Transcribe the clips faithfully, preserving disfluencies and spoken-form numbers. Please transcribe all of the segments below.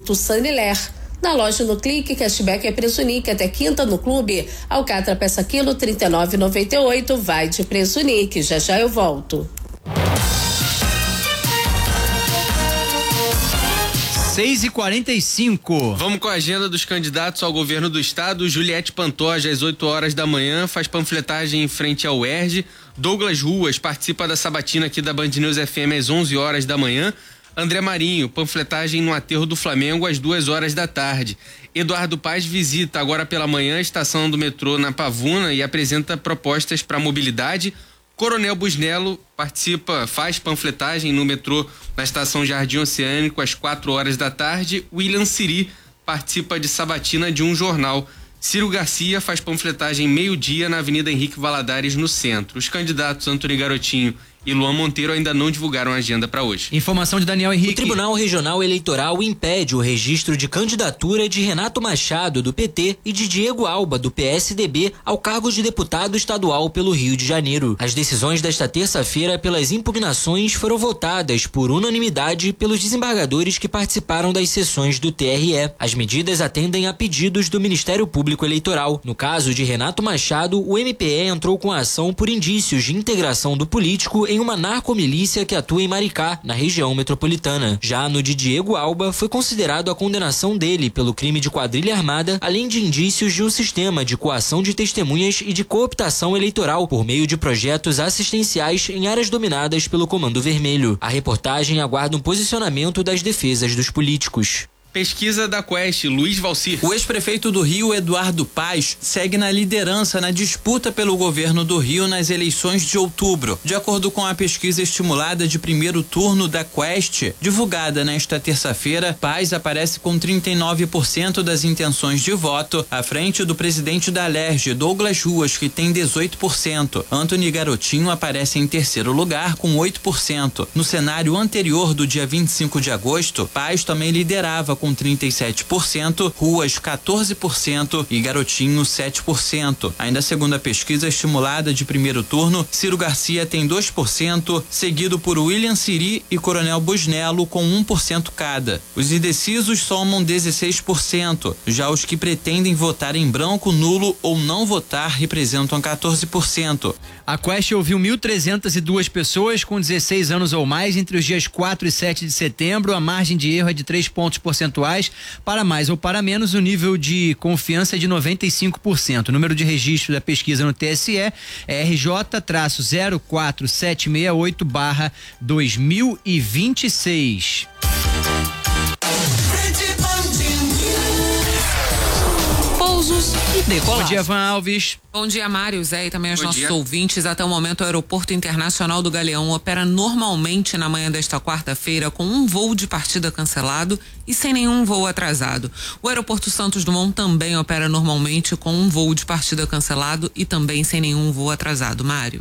produto Saniler. Na loja no Clique, cashback é preço Nick, até quinta no Clube. Alcatra peça quilo trinta e nove reais e noventa e oito centavos, vai de preço Nick. Já já eu volto. seis e quarenta e cinco. Vamos com a agenda dos candidatos ao governo do estado. Juliette Pantoja, às oito horas da manhã, faz panfletagem em frente ao U E R J. Douglas Ruas participa da sabatina aqui da Band News F M às onze horas da manhã. André Marinho, panfletagem no aterro do Flamengo às duas horas da tarde. Eduardo Paes visita agora pela manhã a estação do metrô na Pavuna e apresenta propostas para mobilidade. Coronel Busnello participa, faz panfletagem no metrô na estação Jardim Oceânico às quatro horas da tarde. William Siri participa de sabatina de um jornal. Ciro Garcia faz panfletagem meio-dia na Avenida Henrique Valadares, no centro. Os candidatos Antônio Garotinho e Luan Monteiro ainda não divulgaram a agenda para hoje. Informação de Daniel Henrique. O Tribunal Regional Eleitoral impede o registro de candidatura de Renato Machado, do P T, e de Diego Alba, do P S D B, ao cargo de deputado estadual pelo Rio de Janeiro. As decisões desta terça-feira pelas impugnações foram votadas por unanimidade pelos desembargadores que participaram das sessões do T R E. As medidas atendem a pedidos do Ministério Público Eleitoral. No caso de Renato Machado, o M P E entrou com a ação por indícios de integração do político em uma narcomilícia que atua em Maricá, na região metropolitana. Já no de Diego Alba, foi considerado a condenação dele pelo crime de quadrilha armada, além de indícios de um sistema de coação de testemunhas e de cooptação eleitoral por meio de projetos assistenciais em áreas dominadas pelo Comando Vermelho. A reportagem aguarda um posicionamento das defesas dos políticos. Pesquisa da Quest, Luiz Valcir. O ex-prefeito do Rio, Eduardo Paes, segue na liderança na disputa pelo governo do Rio nas eleições de outubro. De acordo com a pesquisa estimulada de primeiro turno da Quest, divulgada nesta terça-feira, Paes aparece com trinta e nove por cento das intenções de voto, à frente do presidente da Alerj, Douglas Ruas, que tem dezoito por cento. Antônio Garotinho aparece em terceiro lugar, com oito por cento. No cenário anterior do dia vinte e cinco de agosto, Paes também liderava com trinta e sete por cento, Ruas quatorze por cento e Garotinho sete por cento. Ainda segundo a pesquisa estimulada de primeiro turno, Ciro Garcia tem dois por cento, seguido por William Siri e Coronel Busnello com um por cento cada. Os indecisos somam dezesseis por cento. Já os que pretendem votar em branco, nulo ou não votar representam quatorze por cento. A Quest ouviu mil trezentas e duas pessoas com dezesseis anos ou mais entre os dias quatro e sete de setembro. A margem de erro é de três pontos percentuais. Para mais ou para menos, o nível de confiança é de noventa e cinco por cento. O número de registro da pesquisa no T S E é R J zero quatro sete seis oito barra dois mil e vinte e seis. Pousos e decolagens. Bom dia, Van Alves. Bom dia, Mário, Zé e também aos Bom nossos dia. ouvintes. Até o momento, o Aeroporto Internacional do Galeão opera normalmente na manhã desta quarta-feira, com um voo de partida cancelado e sem nenhum voo atrasado. O Aeroporto Santos Dumont também opera normalmente com um voo de partida cancelado e também sem nenhum voo atrasado. Mário.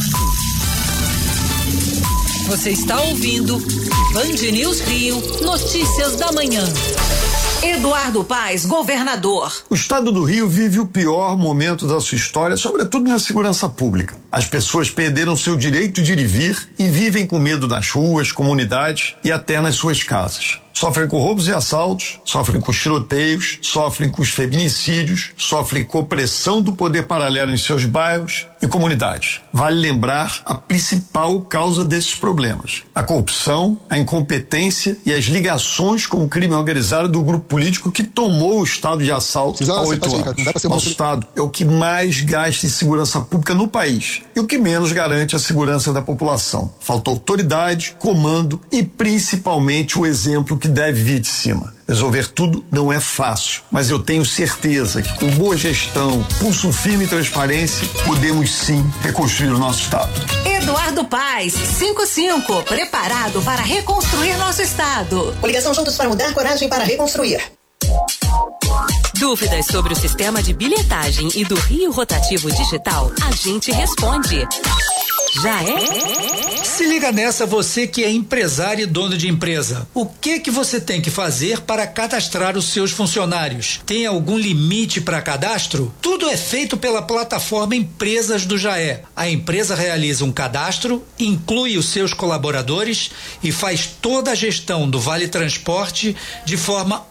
Você está ouvindo Band News Rio, notícias da manhã. Eduardo Paes, governador. O estado do Rio vive o pior momento da sua história, sobretudo na segurança pública. As pessoas perderam seu direito de ir e vir e vivem com medo nas ruas, comunidades e até nas suas casas. Sofrem com roubos e assaltos, sofrem com tiroteios, sofrem com os feminicídios, sofrem com opressão do poder paralelo em seus bairros e comunidades. Vale lembrar a principal causa desses problemas: a corrupção, a incompetência e as ligações com o crime organizado do grupo político que tomou o estado de assalto há oito anos. Nosso estado é o que mais gasta em segurança pública no país e o que menos garante a segurança da população. Falta autoridade, comando e principalmente o exemplo que deve vir de cima. Resolver tudo não é fácil, mas eu tenho certeza que com boa gestão, pulso firme e transparência, podemos sim reconstruir o nosso estado. Eduardo Paes, cinquenta e cinco, preparado para reconstruir nosso estado. Coligação Juntos para Mudar, coragem para reconstruir. Dúvidas sobre o sistema de bilhetagem e do Rio Rotativo Digital? A gente responde. Já é? Se liga nessa, você que é empresário e dono de empresa. O que que você tem que fazer para cadastrar os seus funcionários? Tem algum limite para cadastro? Tudo é feito pela plataforma Empresas do Jaé. A empresa realiza um cadastro, inclui os seus colaboradores e faz toda a gestão do Vale Transporte de forma